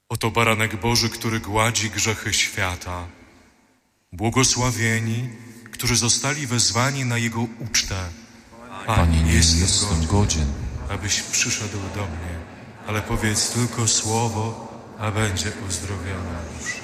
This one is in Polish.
Oto baranek Boży, który gładzi grzechy świata. Błogosławieni, którzy zostali wezwani na Jego ucztę. Panie, nie jestem godzien, abyś przyszedł do mnie, ale powiedz tylko słowo, a będzie uzdrowiona.